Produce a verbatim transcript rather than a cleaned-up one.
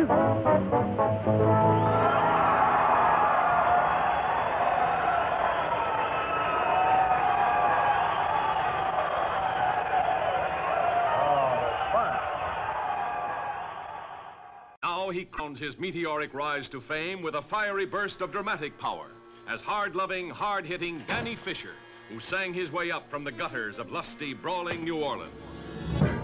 Now he crowns his meteoric rise to fame with a fiery burst of dramatic power as hard-loving, hard-hitting Danny Fisher, who sang his way up from the gutters of lusty, brawling New Orleans.